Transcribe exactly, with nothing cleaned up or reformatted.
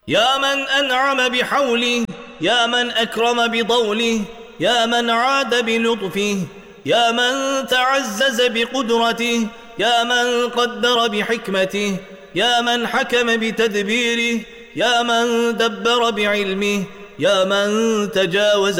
يا من أنعم بحوله، يا من أكرم بضوله، يا من عاد بلطفه، يا من تعزز بقدرته، يا من قدر بحكمته، يا من حكم بتدبيره، يا من دبر بعلمه، يا من تجاوز